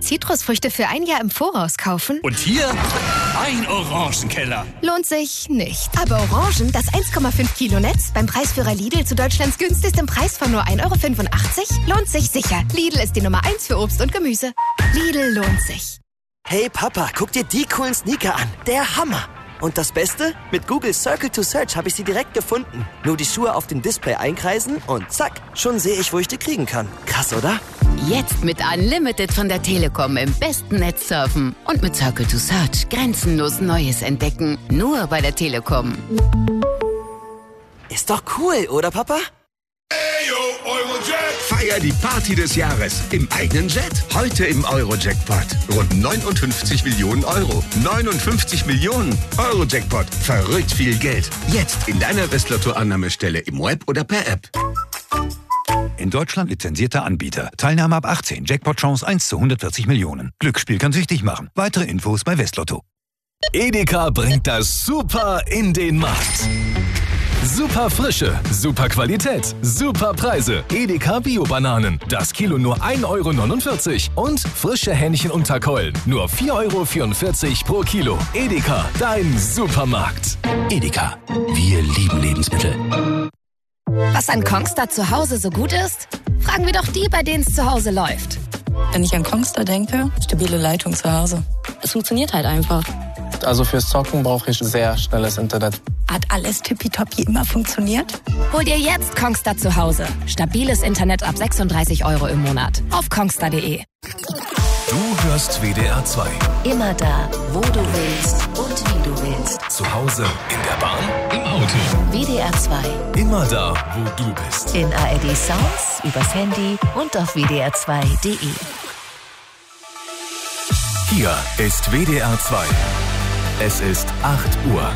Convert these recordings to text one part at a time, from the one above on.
Zitrusfrüchte für ein Jahr im Voraus kaufen? Und hier ein Orangenkeller. Lohnt sich nicht. Aber Orangen, das 1,5 Kilo Netz, beim Preisführer Lidl zu Deutschlands günstigstem Preis von nur 1,85 €, lohnt sich sicher. Lidl ist die Nummer 1 für Obst und Gemüse. Lidl lohnt sich. Hey Papa, guck dir die coolen Sneaker an. Der Hammer. Und das Beste? Mit Google Circle to Search habe ich sie direkt gefunden. Nur die Schuhe auf dem Display einkreisen und zack, schon sehe ich, wo ich die kriegen kann. Krass, oder? Jetzt mit Unlimited von der Telekom im besten Netz surfen. Und mit Circle to Search grenzenlos Neues entdecken. Nur bei der Telekom. Ist doch cool, oder Papa? Feier die Party des Jahres im eigenen Jet. Heute im Euro-Jackpot. Rund 59 Millionen Euro. 59 Millionen Euro-Jackpot. Verrückt viel Geld. Jetzt in deiner Westlotto-Annahmestelle im Web oder per App. In Deutschland lizenzierter Anbieter. Teilnahme ab 18. Jackpot-Chance 1 zu 140 Millionen. Glücksspiel kann süchtig machen. Weitere Infos bei Westlotto. Edeka bringt das Super in den Markt. Super Frische, super Qualität, super Preise. Edeka Bio-Bananen. Das Kilo nur 1,49 € und frische Hähnchenunterkeulen. Nur 4,44 € pro Kilo. Edeka, dein Supermarkt. Edeka, wir lieben Lebensmittel. Was an Kongstar zu Hause so gut ist? Fragen wir doch die, bei denen es zu Hause läuft. Wenn ich an Kongstar denke, stabile Leitung zu Hause. Es funktioniert halt einfach. Also fürs Zocken brauche ich sehr schnelles Internet. Hat alles tippitoppi immer funktioniert? Hol dir jetzt Kongstar zu Hause. Stabiles Internet ab 36 € im Monat. Auf kongstar.de. Du hörst WDR 2. Immer da, wo du willst und wie du willst. Zu Hause, in der Bahn, im Auto. WDR 2. Immer da, wo du bist. In ARD Sounds, übers Handy und auf WDR2.de. Hier ist WDR 2. Es ist 8 Uhr.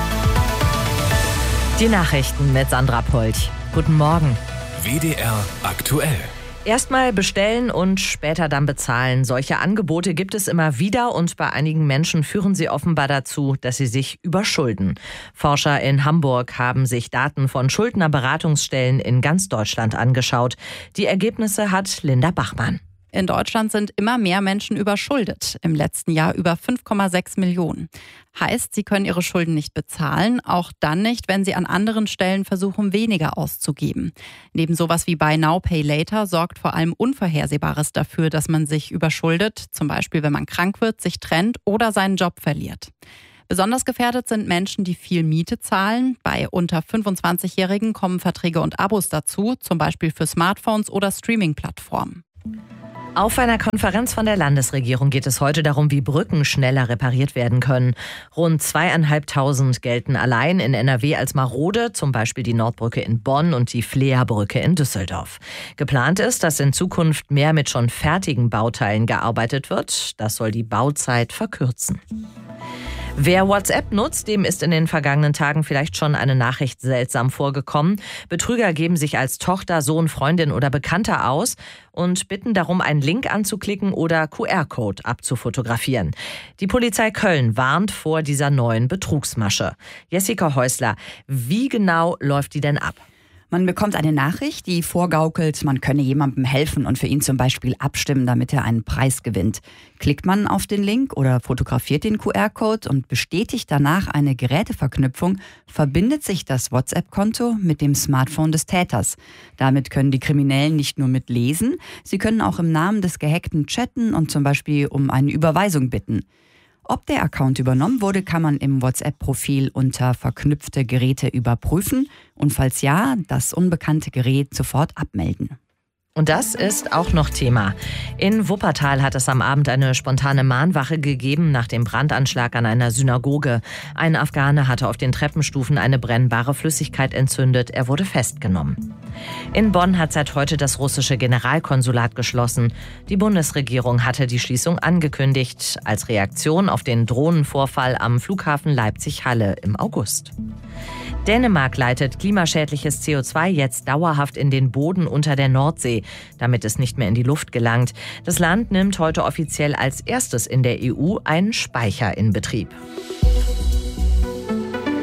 Die Nachrichten mit Sandra Polch. Guten Morgen. WDR aktuell. Erstmal bestellen und später dann bezahlen. Solche Angebote gibt es immer wieder und bei einigen Menschen führen sie offenbar dazu, dass sie sich überschulden. Forscher in Hamburg haben sich Daten von Schuldnerberatungsstellen in ganz Deutschland angeschaut. Die Ergebnisse hat Linda Bachmann. In Deutschland sind immer mehr Menschen überschuldet. Im letzten Jahr über 5,6 Millionen. Heißt, sie können ihre Schulden nicht bezahlen, auch dann nicht, wenn sie an anderen Stellen versuchen, weniger auszugeben. Neben sowas wie Buy Now, Pay Later sorgt vor allem Unvorhersehbares dafür, dass man sich überschuldet. Zum Beispiel, wenn man krank wird, sich trennt oder seinen Job verliert. Besonders gefährdet sind Menschen, die viel Miete zahlen. Bei unter 25-Jährigen kommen Verträge und Abos dazu, zum Beispiel für Smartphones oder Streaming-Plattformen. Auf einer Konferenz von der Landesregierung geht es heute darum, wie Brücken schneller repariert werden können. Rund 2.500 gelten allein in NRW als marode, zum Beispiel die Nordbrücke in Bonn und die Flea-Brücke in Düsseldorf. Geplant ist, dass in Zukunft mehr mit schon fertigen Bauteilen gearbeitet wird. Das soll die Bauzeit verkürzen. Wer WhatsApp nutzt, dem ist in den vergangenen Tagen vielleicht schon eine Nachricht seltsam vorgekommen. Betrüger geben sich als Tochter, Sohn, Freundin oder Bekannter aus und bitten darum, einen Link anzuklicken oder QR-Code abzufotografieren. Die Polizei Köln warnt vor dieser neuen Betrugsmasche. Jessica Häusler, wie genau läuft die denn ab? Man bekommt eine Nachricht, die vorgaukelt, man könne jemandem helfen und für ihn zum Beispiel abstimmen, damit er einen Preis gewinnt. Klickt man auf den Link oder fotografiert den QR-Code und bestätigt danach eine Geräteverknüpfung, verbindet sich das WhatsApp-Konto mit dem Smartphone des Täters. Damit können die Kriminellen nicht nur mitlesen, sie können auch im Namen des Gehackten chatten und zum Beispiel um eine Überweisung bitten. Ob der Account übernommen wurde, kann man im WhatsApp-Profil unter verknüpfte Geräte überprüfen und falls ja, das unbekannte Gerät sofort abmelden. Und das ist auch noch Thema. In Wuppertal hat es am Abend eine spontane Mahnwache gegeben nach dem Brandanschlag an einer Synagoge. Ein Afghane hatte auf den Treppenstufen eine brennbare Flüssigkeit entzündet. Er wurde festgenommen. In Bonn hat seit heute das russische Generalkonsulat geschlossen. Die Bundesregierung hatte die Schließung angekündigt, als Reaktion auf den Drohnenvorfall am Flughafen Leipzig-Halle im August. Dänemark leitet klimaschädliches CO2 jetzt dauerhaft in den Boden unter der Nordsee, damit es nicht mehr in die Luft gelangt. Das Land nimmt heute offiziell als erstes in der EU einen Speicher in Betrieb.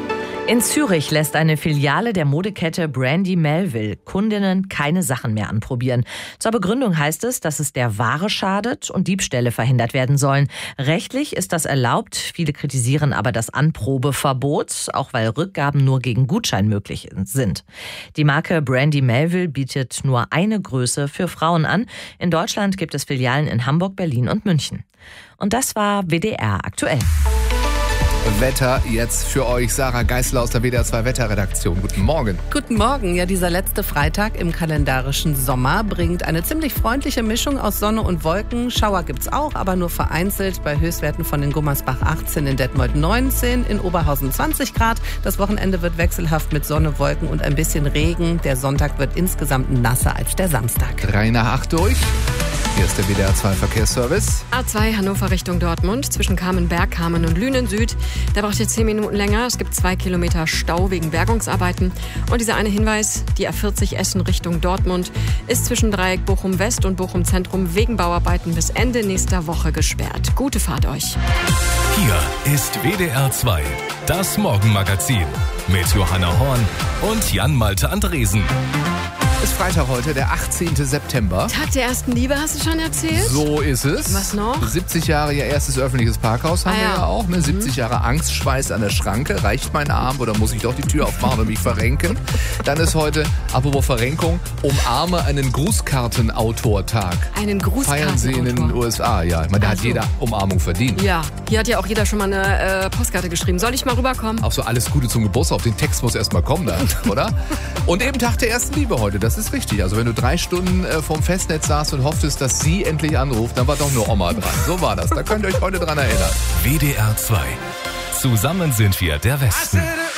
In Zürich lässt eine Filiale der Modekette Brandy Melville Kundinnen keine Sachen mehr anprobieren. Zur Begründung heißt es, dass es der Ware schadet und Diebstähle verhindert werden sollen. Rechtlich ist das erlaubt. Viele kritisieren aber das Anprobeverbot, auch weil Rückgaben nur gegen Gutschein möglich sind. Die Marke Brandy Melville bietet nur eine Größe für Frauen an. In Deutschland gibt es Filialen in Hamburg, Berlin und München. Und das war WDR aktuell. Wetter jetzt für euch. Sarah Geißler aus der WDR 2 Wetterredaktion. Guten Morgen. Guten Morgen. Ja, dieser letzte Freitag im kalendarischen Sommer bringt eine ziemlich freundliche Mischung aus Sonne und Wolken. Schauer gibt's auch, aber nur vereinzelt. Bei Höchstwerten von in Gummersbach 18, in Detmold 19, in Oberhausen 20 Grad. Das Wochenende wird wechselhaft mit Sonne, Wolken und ein bisschen Regen. Der Sonntag wird insgesamt nasser als der Samstag. 3 nach 8 durch. Hier ist der WDR 2 Verkehrsservice. A2 Hannover Richtung Dortmund zwischen Kamenberg, Kamen und Lünen Süd. Da braucht ihr 10 Minuten länger. Es gibt 2 Kilometer Stau wegen Bergungsarbeiten. Und dieser eine Hinweis, die A40 Essen Richtung Dortmund ist zwischen Dreieck Bochum West und Bochum Zentrum wegen Bauarbeiten bis Ende nächster Woche gesperrt. Gute Fahrt euch. Hier ist WDR 2, das Morgenmagazin mit Johanna Horn und Jan-Malte Andresen. Ist Freitag heute, der 18. September. Tag der ersten Liebe, hast du schon erzählt? So ist es. Was noch? 70 Jahre ihr erstes öffentliches Parkhaus haben wir ja auch. Ne? 70 Jahre Angstschweiß an der Schranke. Reicht mein Arm oder muss ich doch die Tür aufmachen und mich verrenken? Dann ist heute, apropos Verrenkung, umarme einen Grußkartenautortag. Einen Grußkartenautor? Feiern sie in den USA, ja. Ich meine, da hat jeder Umarmung verdient. Ja, hier hat ja auch jeder schon mal eine Postkarte geschrieben. Soll ich mal rüberkommen? Auch so alles Gute zum Geburtstag. Auf den Text muss erst mal kommen da, oder? Und eben Tag der ersten Liebe heute. Das ist richtig. Also wenn du 3 Stunden vorm Festnetz saßt und hofftest, dass sie endlich anruft, dann war doch nur Oma dran. So war das. Da könnt ihr euch heute dran erinnern. WDR 2. Zusammen sind wir der Westen.